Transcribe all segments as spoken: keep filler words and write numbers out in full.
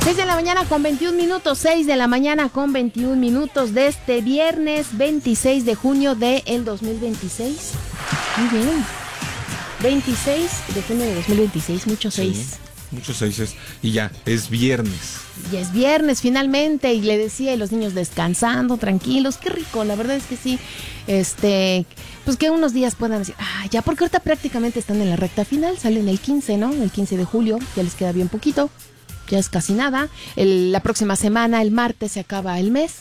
seis de la mañana con veintiún minutos, seis de la mañana con veintiún minutos de este viernes veintiséis de junio del dos mil veintiséis. Muy bien. veintiséis de junio de dos mil veintiséis, muchos seis. Sí, muchos seises. Y ya, es viernes. Ya es viernes finalmente, y le decía, y los niños descansando, tranquilos, qué rico, la verdad es que sí, este, pues que unos días puedan decir, ah, ya, porque ahorita prácticamente están en la recta final, salen el quince, ¿no? El quince de julio, ya les queda bien poquito, ya es casi nada. El, la próxima semana, el martes, se acaba el mes,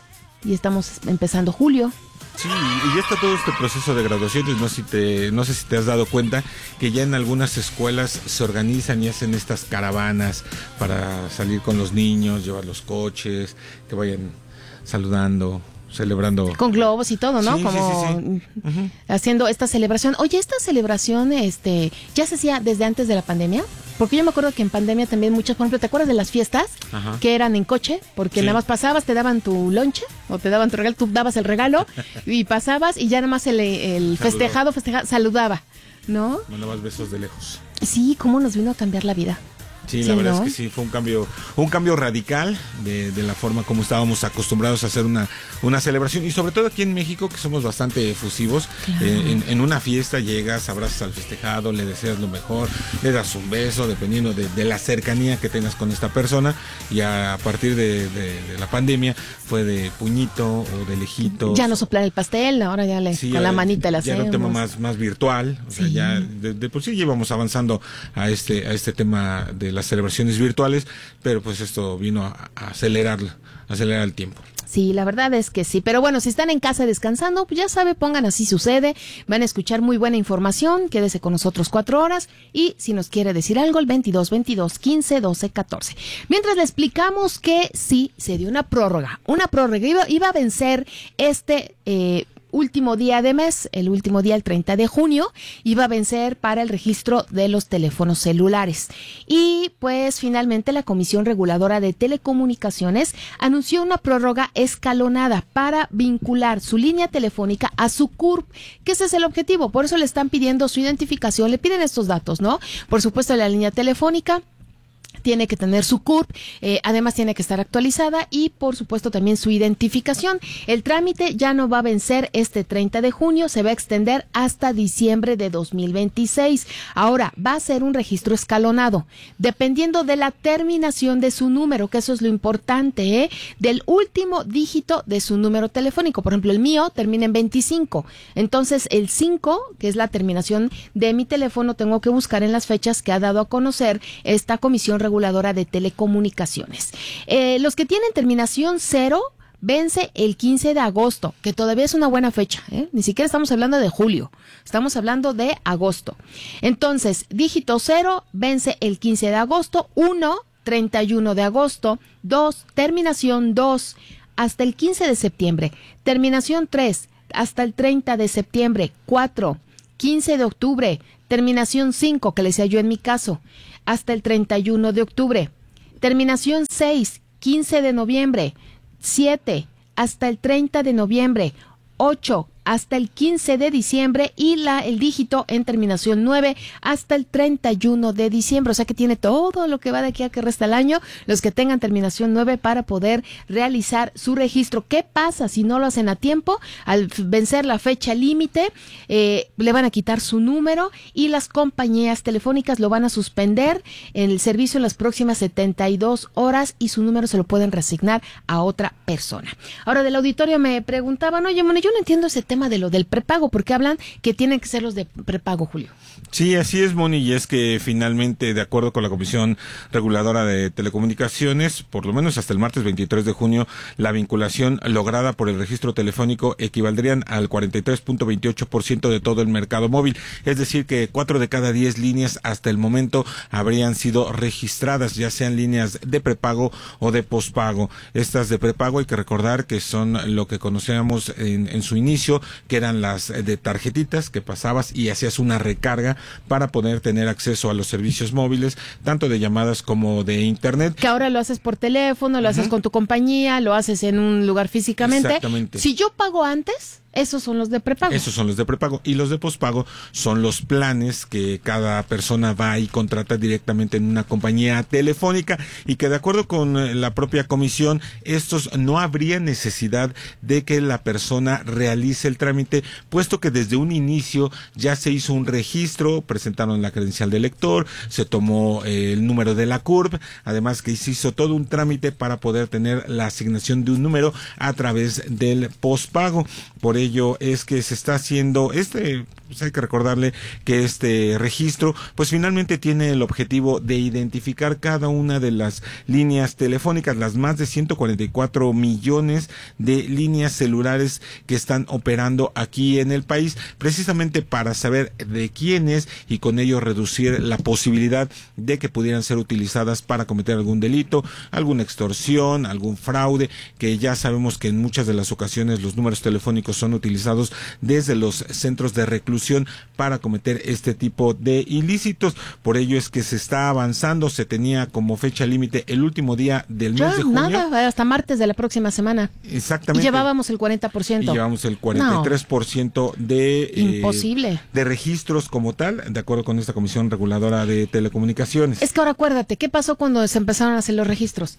y estamos empezando julio. Sí, y ya está todo este proceso de graduaciones. No sé si te, no sé si te has dado cuenta que ya en algunas escuelas se organizan y hacen estas caravanas para salir con los niños, llevar los coches, que vayan saludando, celebrando. Con globos y todo, ¿no? Sí, Como sí, sí, sí. Uh-huh. Haciendo esta celebración. Oye, esta celebración, este, ¿ya se hacía desde antes de la pandemia? Porque yo me acuerdo que en pandemia también muchas, por ejemplo, ¿te acuerdas de las fiestas? Ajá. Que eran en coche? Porque sí. Nada más pasabas, te daban tu lonche, o te daban tu regalo, tú dabas el regalo, y pasabas, y ya nada más el, el festejado, festejado, saludaba, ¿no? Mandabas besos de lejos. Sí, cómo nos vino a cambiar la vida. Sí, la sí, verdad ¿no? es que sí, fue un cambio un cambio radical de, de la forma como estábamos acostumbrados a hacer una, una celebración, y sobre todo aquí en México, que somos bastante efusivos. Claro. eh, en, en una fiesta llegas, abrazas al festejado, le deseas lo mejor, le das un beso, dependiendo de, de la cercanía que tengas con esta persona, y a, a partir de, de, de la pandemia fue de puñito o de lejitos. Ya no soplar el pastel, ahora ya le sí, con la manita la hacemos. Ya era un tema más, más virtual, o sí. sea, ya de, de por sí llevamos avanzando a este, a este tema de las celebraciones virtuales, pero pues esto vino a, a acelerar, a acelerar el tiempo. Sí, la verdad es que sí, pero bueno, si están en casa descansando, pues ya sabe, pongan Así Sucede, van a escuchar muy buena información, quédese con nosotros cuatro horas, y si nos quiere decir algo, el veintidós, veintidós, quince, doce, catorce. Mientras le explicamos que sí, se dio una prórroga, una prórroga, iba, iba a vencer este eh, último día de mes, el último día, el treinta de junio, iba a vencer para el registro de los teléfonos celulares. Y pues finalmente la Comisión Reguladora de Telecomunicaciones anunció una prórroga escalonada para vincular su línea telefónica a su C U R P, que ese es el objetivo. Por eso le están pidiendo su identificación, le piden estos datos, ¿no? Por supuesto, la línea telefónica tiene que tener su C U R P, eh, además tiene que estar actualizada, y por supuesto también su identificación. El trámite ya no va a vencer este treinta de junio, se va a extender hasta diciembre de dos mil veintiséis. Ahora, va a ser un registro escalonado, dependiendo de la terminación de su número, que eso es lo importante, ¿eh? Del último dígito de su número telefónico. Por ejemplo, el mío termina en veinticinco, entonces el cinco, que es la terminación de mi teléfono, tengo que buscar en las fechas que ha dado a conocer esta Comisión Reguladora de Telecomunicaciones. Eh, los que tienen terminación cero vence el quince de agosto, que todavía es una buena fecha, ¿eh? Ni siquiera estamos hablando de julio, estamos hablando de agosto. Entonces, dígito cero vence el quince de agosto, uno, treinta y uno de agosto, dos, terminación dos, hasta el quince de septiembre, terminación tres, hasta el treinta de septiembre, cuatro, quince de octubre, terminación cinco, que le decía yo en mi caso, hasta el treinta y uno de octubre. Terminación seis, quince de noviembre. siete, hasta el treinta de noviembre. ocho, hasta el quince de diciembre, y la el dígito en terminación nueve hasta el treinta y uno de diciembre. O sea que tiene todo lo que va de aquí a que resta el año, los que tengan terminación nueve, para poder realizar su registro. ¿Qué pasa si no lo hacen a tiempo? Al vencer la fecha límite, eh, le van a quitar su número, y las compañías telefónicas lo van a suspender en el servicio en las próximas setenta y dos horas, y su número se lo pueden reasignar a otra persona. Ahora, del auditorio me preguntaban, oye, bueno, yo no entiendo ese tema de lo del prepago, porque hablan que tienen que ser los de prepago, Julio. Sí, así es, Moni, y es que finalmente, de acuerdo con la Comisión Reguladora de Telecomunicaciones, por lo menos hasta el martes veintitrés de junio, la vinculación lograda por el registro telefónico equivaldrían al cuarenta y tres punto veintiocho por ciento de todo el mercado móvil, es decir que cuatro de cada diez líneas hasta el momento habrían sido registradas, ya sean líneas de prepago o de pospago. Estas de prepago hay que recordar que son lo que conocíamos en, en su inicio, que eran las de tarjetitas, que pasabas y hacías una recarga para poder tener acceso a los servicios móviles, tanto de llamadas como de internet. Que ahora lo haces por teléfono, lo uh-huh. haces con tu compañía, lo haces en un lugar físicamente. Exactamente. Si yo pago antes, Esos son los de prepago. Esos son los de prepago. Y los de pospago son los planes que cada persona va y contrata directamente en una compañía telefónica, y que de acuerdo con la propia comisión, estos no habría necesidad de que la persona realice el trámite, puesto que desde un inicio ya se hizo un registro, presentaron la credencial de lector, se tomó eh, el número de la C U R P, además que se hizo todo un trámite para poder tener la asignación de un número a través del pospago. Por ello es que se está haciendo este, pues hay que recordarle que este registro pues finalmente tiene el objetivo de identificar cada una de las líneas telefónicas, las más de ciento cuarenta y cuatro millones de líneas celulares que están operando aquí en el país, precisamente para saber de quiénes y con ello reducir la posibilidad de que pudieran ser utilizadas para cometer algún delito, alguna extorsión, algún fraude, que ya sabemos que en muchas de las ocasiones los números telefónicos son utilizados desde los centros de reclusión para cometer este tipo de ilícitos. Por ello es que se está avanzando, se tenía como fecha límite el último día del mes ya, de junio. Nada, hasta martes de la próxima semana. Exactamente. Y llevábamos el cuarenta por ciento. Y llevamos el cuarenta y tres por ciento no. de... Imposible. Eh, de registros como tal, de acuerdo con esta Comisión Reguladora de Telecomunicaciones. Es que ahora acuérdate, ¿qué pasó cuando se empezaron a hacer los registros?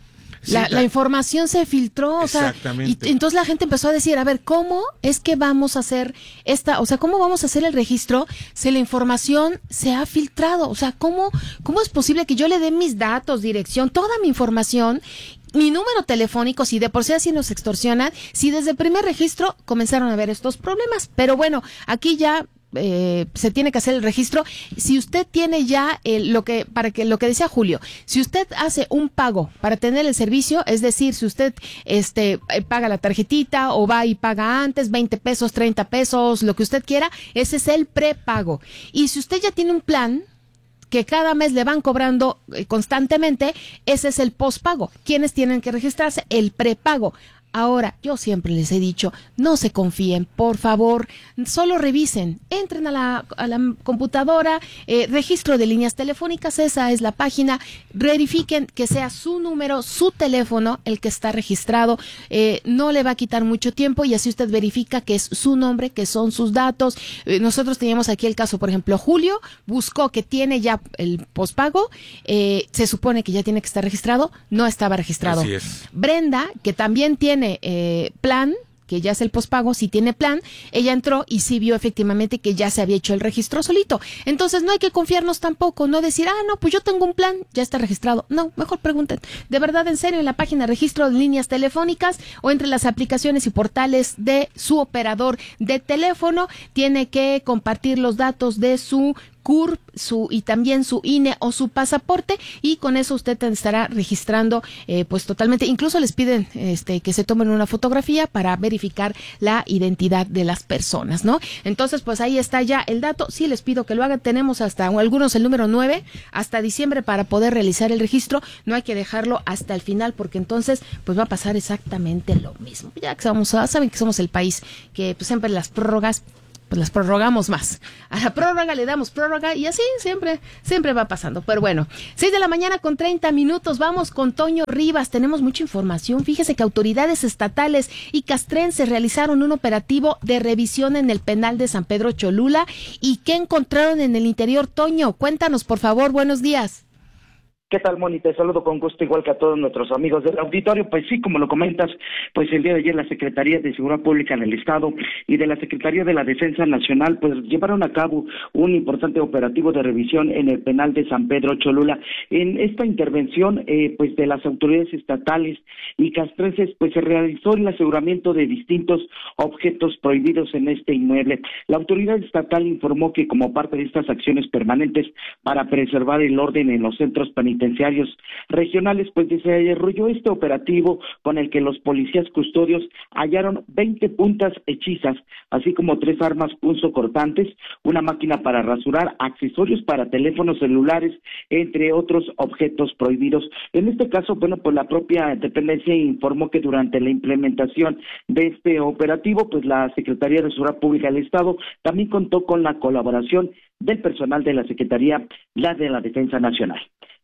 La, sí, la información se filtró, o sea, y entonces la gente empezó a decir, a ver, ¿cómo es que vamos a hacer esta, o sea, cómo vamos a hacer el registro si la información se ha filtrado? O sea, ¿cómo, cómo es posible que yo le dé mis datos, dirección, toda mi información, mi número telefónico, si de por sí así nos extorsionan, si desde el primer registro comenzaron a haber estos problemas? Pero bueno, aquí ya Eh, se tiene que hacer el registro. Si usted tiene ya el, lo que para que lo que decía Julio, si usted hace un pago para tener el servicio, es decir, si usted este paga la tarjetita o va y paga antes veinte pesos, treinta pesos, lo que usted quiera, ese es el prepago. Y si usted ya tiene un plan que cada mes le van cobrando eh, constantemente, ese es el pospago. ¿Quiénes tienen que registrarse? El prepago. Ahora, yo siempre les he dicho, no se confíen, por favor, solo revisen, entren a la, a la computadora, eh, registro de líneas telefónicas, esa es la página, verifiquen que sea su número, su teléfono el que está registrado, eh, no le va a quitar mucho tiempo y así usted verifica que es su nombre, que son sus datos. Eh, nosotros teníamos aquí el caso, por ejemplo, Julio buscó que tiene ya el pospago, eh, se supone que ya tiene que estar registrado, no estaba registrado. Así es. Brenda, que también tiene Eh, plan, que ya es el pospago, si tiene plan, ella entró y sí vio efectivamente que ya se había hecho el registro solito. Entonces no hay que confiarnos tampoco, no decir, ah, no, pues yo tengo un plan, ya está registrado. No, mejor pregunten. De verdad, en serio, en la página registro de líneas telefónicas o entre las aplicaciones y portales de su operador de teléfono, tiene que compartir los datos de su C U R P, su, y también su I N E o su pasaporte, y con eso usted estará registrando eh, pues totalmente. Incluso les piden este que se tomen una fotografía para verificar la identidad de las personas, ¿no? Entonces, pues ahí está ya el dato. Sí les pido que lo hagan. Tenemos hasta algunos el número nueve, hasta diciembre para poder realizar el registro. No hay que dejarlo hasta el final porque entonces pues va a pasar exactamente lo mismo. Ya que somos, saben que somos el país que pues siempre las prórrogas pues las prorrogamos más. A la prórroga le damos prórroga y así siempre, siempre va pasando. Pero bueno, seis de la mañana con treinta minutos, vamos con Toño Rivas. Tenemos mucha información. Fíjese que autoridades estatales y castrenses realizaron un operativo de revisión en el penal de San Pedro Cholula. ¿Y qué encontraron en el interior, Toño? Cuéntanos, por favor, buenos días. ¿Qué tal, Moni? Te saludo con gusto, igual que a todos nuestros amigos del auditorio. Pues sí, como lo comentas, pues el día de ayer la Secretaría de Seguridad Pública del Estado y de la Secretaría de la Defensa Nacional pues llevaron a cabo un importante operativo de revisión en el penal de San Pedro Cholula. En esta intervención eh, pues de las autoridades estatales y castrenses pues se realizó el aseguramiento de distintos objetos prohibidos en este inmueble. La autoridad estatal informó que como parte de estas acciones permanentes para preservar el orden en los centros penitenciarios regionales, pues se desarrolló este operativo con el que los policías custodios hallaron veinte puntas hechizas, así como tres armas punzocortantes, una máquina para rasurar, accesorios para teléfonos celulares, entre otros objetos prohibidos. En este caso, bueno, pues la propia dependencia informó que durante la implementación de este operativo, pues la Secretaría de Seguridad Pública del Estado también contó con la colaboración del personal de la Secretaría, la de la Defensa Nacional.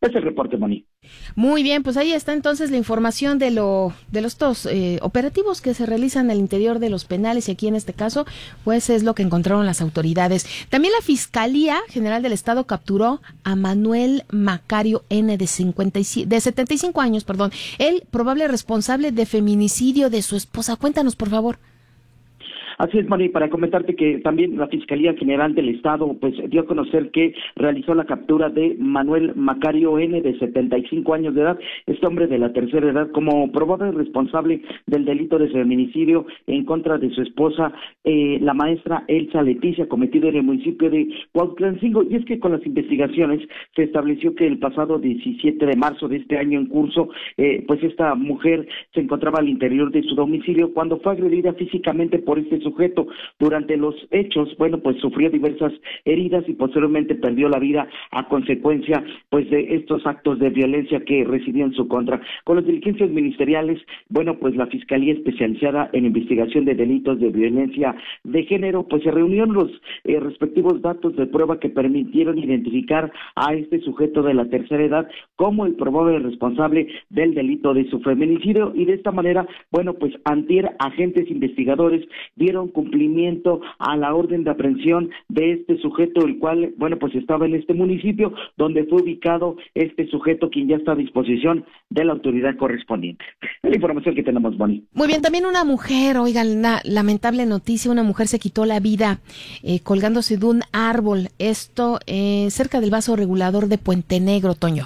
Es el reporte, Moni. Muy bien, pues ahí está entonces la información de lo de los dos eh, operativos que se realizan al interior de los penales, y aquí en este caso, pues es lo que encontraron las autoridades. También la Fiscalía General del Estado capturó a Manuel Macario N. de, cincuenta y siete, de setenta y cinco años, perdón, el probable responsable de feminicidio de su esposa. Cuéntanos, por favor. Así es, Moni, para comentarte que también la Fiscalía General del Estado pues dio a conocer que realizó la captura de Manuel Macario N. de setenta y cinco años de edad, este hombre de la tercera edad, como probable responsable del delito de feminicidio en contra de su esposa, eh, la maestra Elsa Leticia, cometido en el municipio de Cuautlancingo. Y es que con las investigaciones se estableció que el pasado diecisiete de marzo de este año en curso, eh, pues esta mujer se encontraba al interior de su domicilio cuando fue agredida físicamente por este sujeto. Durante los hechos, bueno, pues sufrió diversas heridas y posteriormente perdió la vida a consecuencia pues de estos actos de violencia que recibió en su contra. Con las diligencias ministeriales, bueno, pues la Fiscalía Especializada en Investigación de Delitos de Violencia de Género, pues se reunieron los eh, respectivos datos de prueba que permitieron identificar a este sujeto de la tercera edad como el probable responsable del delito de su feminicidio, y de esta manera, bueno, pues antier agentes investigadores dieron cumplimiento a la orden de aprehensión de este sujeto, el cual, bueno, pues estaba en este municipio donde fue ubicado este sujeto, quien ya está a disposición de la autoridad correspondiente. Es la información que tenemos, Bonnie. Muy bien, también una mujer, oigan, una lamentable noticia, una mujer se quitó la vida eh, colgándose de un árbol, esto eh, cerca del vaso regulador de Puente Negro, Toño.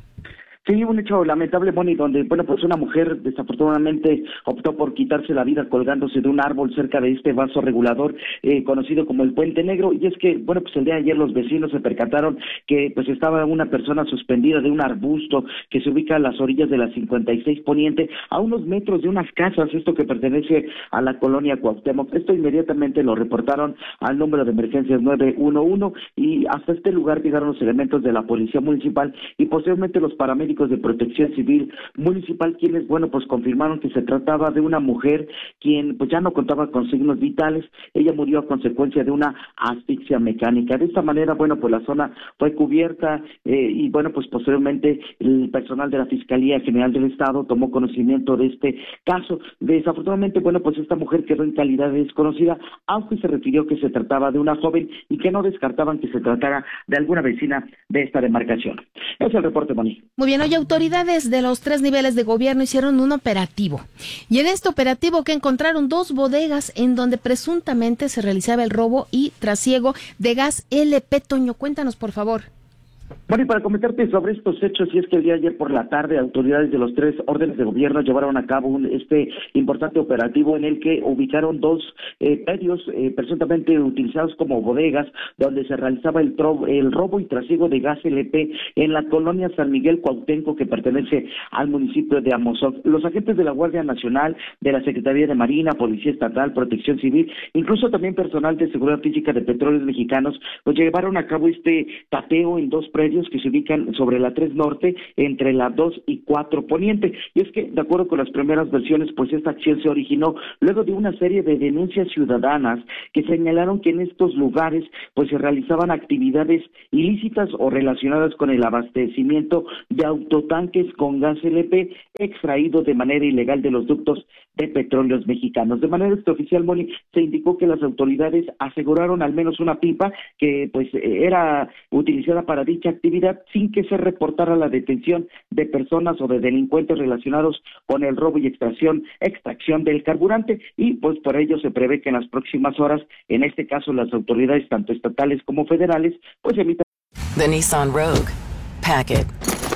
Sí, un hecho lamentable, Bonnie, donde, bueno, pues una mujer desafortunadamente optó por quitarse la vida colgándose de un árbol cerca de este vaso regulador eh, conocido como el Puente Negro. Y es que, bueno, pues el día de ayer los vecinos se percataron que pues estaba una persona suspendida de un arbusto que se ubica a las orillas de la cincuenta y seis Poniente, a unos metros de unas casas, esto que pertenece a la colonia Cuauhtémoc. Esto inmediatamente lo reportaron al número de emergencias nueve uno uno, y hasta este lugar llegaron los elementos de la Policía Municipal y posteriormente los paramédicos de Protección Civil Municipal, quienes, bueno, pues confirmaron que se trataba de una mujer quien pues ya no contaba con signos vitales. Ella murió a consecuencia de una asfixia mecánica. De esta manera, bueno, pues la zona fue cubierta eh, y, bueno, pues posteriormente el personal de la Fiscalía General del Estado tomó conocimiento de este caso. Desafortunadamente, bueno, pues esta mujer quedó en calidad de desconocida, aunque se refirió que se trataba de una joven y que no descartaban que se tratara de alguna vecina de esta demarcación. Es el reporte, Moni. Muy bien, hoy autoridades de los tres niveles de gobierno hicieron un operativo. Y en este operativo que encontraron dos bodegas en donde presuntamente se realizaba el robo y trasiego de gas L P. Toño, cuéntanos, por favor. Bueno, y para comentarte sobre estos hechos, y es que el día de ayer por la tarde autoridades de los tres órdenes de gobierno llevaron a cabo un, este importante operativo en el que ubicaron dos eh, predios eh, presuntamente utilizados como bodegas donde se realizaba el, tro, el robo y trasiego de gas L P en la colonia San Miguel Cuauhtémoc, que pertenece al municipio de Amozoc. Los agentes de la Guardia Nacional, de la Secretaría de Marina, Policía Estatal, Protección Civil, incluso también personal de Seguridad Física de Petróleos Mexicanos, pues llevaron a cabo este tateo en dos predios que se ubican sobre la tres Norte, entre la dos y cuatro Poniente. Y es que, de acuerdo con las primeras versiones, pues esta acción se originó luego de una serie de denuncias ciudadanas que señalaron que en estos lugares pues se realizaban actividades ilícitas o relacionadas con el abastecimiento de autotanques con gas L P extraído de manera ilegal de los ductos de Petróleos Mexicanos. De manera extraoficial, Moni, se indicó que las autoridades aseguraron al menos una pipa que pues era utilizada para dicha actividad sin que se reportara la detención de personas o de delincuentes relacionados con el robo y extracción extracción del carburante, y pues por ello se prevé que en las próximas horas, en este caso las autoridades tanto estatales como federales, pues emitan. The Nissan Rogue. Pack it.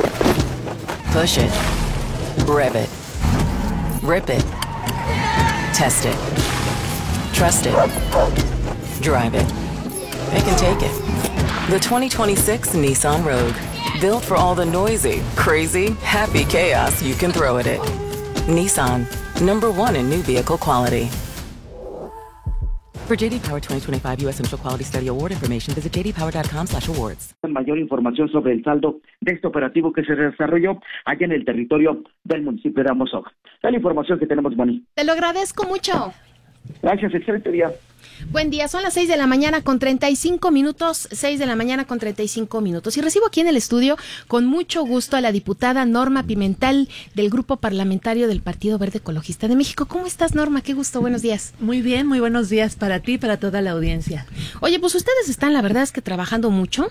Push it. Rev it. Rip it. Test it. Trust it. Drive it. It can take it. The twenty twenty-six Nissan Rogue. Built for all the noisy, crazy, happy chaos you can throw at it. Nissan. Number one in new vehicle quality. For J D Power twenty twenty-five U S Initial Quality Study Award information, visit j d power dot com slash awards. Mayor información sobre el saldo de este operativo que se desarrolló allá en el territorio del municipio de Amozoc. Es la información que tenemos, Bonnie. Te lo agradezco mucho. Gracias, excelente día. Buen día, son las seis de la mañana con treinta y cinco minutos, seis de la mañana con treinta y cinco minutos. Y recibo aquí en el estudio con mucho gusto a la diputada Norma Pimentel del Grupo Parlamentario del Partido Verde Ecologista de México. ¿Cómo estás, Norma? Qué gusto, buenos días. Muy bien, muy buenos días para ti y para toda la audiencia. Oye, pues ustedes están, la verdad es que trabajando mucho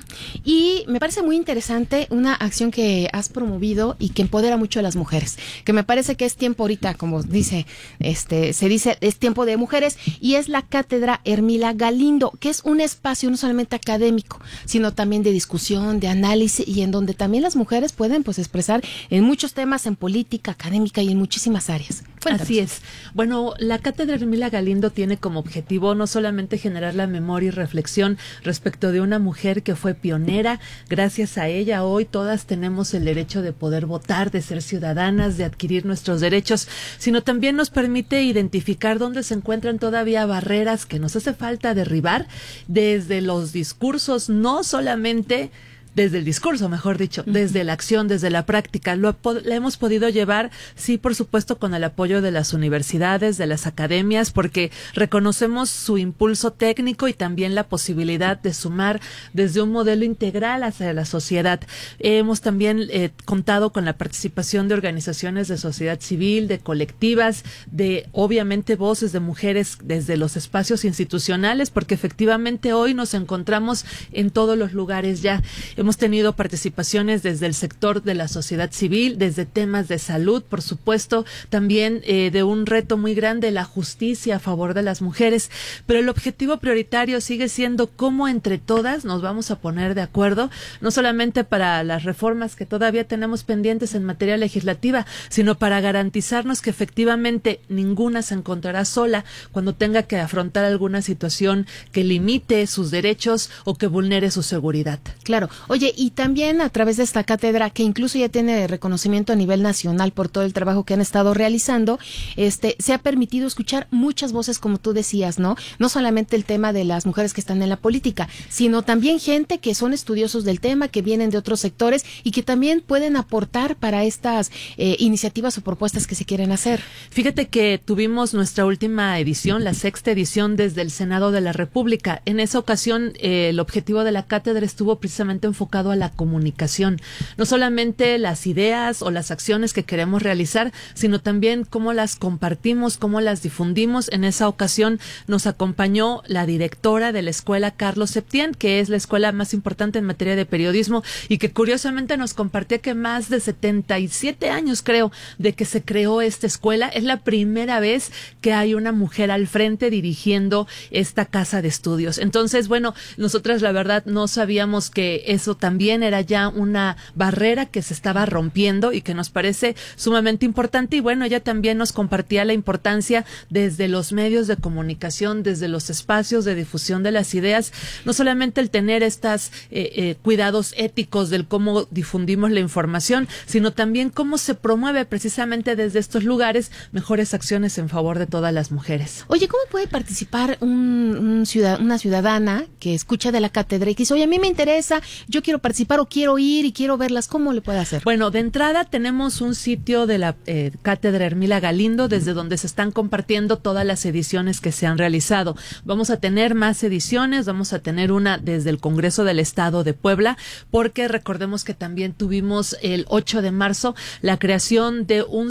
y me parece muy interesante una acción que has promovido y que empodera mucho a las mujeres, que me parece que es tiempo ahorita, como dice, este, se dice, es tiempo de mujeres, y es la Cátedra Ermila Galindo, que es un espacio no solamente académico, sino también de discusión, de análisis, y en donde también las mujeres pueden pues expresar en muchos temas, en política, académica y en muchísimas áreas. Cuéntanos. Así es. Bueno, la Cátedra Ermila Galindo tiene como objetivo no solamente generar la memoria y reflexión respecto de una mujer que fue pionera. Gracias a ella hoy todas tenemos el derecho de poder votar, de ser ciudadanas, de adquirir nuestros derechos, sino también nos permite identificar dónde se encuentran todavía barreras que nos hace falta derribar desde los discursos, no solamente desde el discurso, mejor dicho, desde la acción, desde la práctica. Lo la hemos podido llevar, sí, por supuesto, con el apoyo de las universidades, de las academias, porque reconocemos su impulso técnico y también la posibilidad de sumar desde un modelo integral hacia la sociedad. Hemos también eh, contado con la participación de organizaciones de sociedad civil, de colectivas, de, obviamente, voces de mujeres desde los espacios institucionales, porque efectivamente hoy nos encontramos en todos los lugares ya. Hemos tenido participaciones desde el sector de la sociedad civil, desde temas de salud, por supuesto, también eh, de un reto muy grande, la justicia a favor de las mujeres, pero el objetivo prioritario sigue siendo cómo entre todas nos vamos a poner de acuerdo, no solamente para las reformas que todavía tenemos pendientes en materia legislativa, sino para garantizarnos que efectivamente ninguna se encontrará sola cuando tenga que afrontar alguna situación que limite sus derechos o que vulnere su seguridad. Claro. Oye, y también a través de esta cátedra, que incluso ya tiene reconocimiento a nivel nacional por todo el trabajo que han estado realizando, este, se ha permitido escuchar muchas voces, como tú decías, ¿no? No solamente el tema de las mujeres que están en la política, sino también gente que son estudiosos del tema, que vienen de otros sectores y que también pueden aportar para estas eh, iniciativas o propuestas que se quieren hacer. Fíjate que tuvimos nuestra última edición, la sexta edición desde el Senado de la República. En esa ocasión, eh, el objetivo de la cátedra estuvo precisamente enfocado a la comunicación, no solamente las ideas o las acciones que queremos realizar, sino también cómo las compartimos, cómo las difundimos. En esa ocasión nos acompañó la directora de la escuela Carlos Septién, que es la escuela más importante en materia de periodismo y que curiosamente nos compartía que más de setenta y siete años, creo, de que se creó esta escuela. Es la primera vez que hay una mujer al frente dirigiendo esta casa de estudios. Entonces, bueno, nosotras la verdad no sabíamos que eso también era ya una barrera que se estaba rompiendo y que nos parece sumamente importante. Y bueno, ella también nos compartía la importancia desde los medios de comunicación, desde los espacios de difusión de las ideas, no solamente el tener estos eh, eh, cuidados éticos del cómo difundimos la información, sino también cómo se promueve precisamente desde estos lugares mejores acciones en favor de todas las mujeres. Oye, ¿cómo puede participar un, un ciudad, una ciudadana que escucha de la cátedra y que dice, oye, a mí me interesa, yo quiero participar o quiero ir y quiero verlas? ¿Cómo le puede hacer? Bueno, de entrada tenemos un sitio de la eh, Cátedra Ermila Galindo desde donde se están compartiendo todas las ediciones que se han realizado. Vamos a tener más ediciones, vamos a tener una desde el Congreso del Estado de Puebla, porque recordemos que también tuvimos el ocho de marzo la creación de un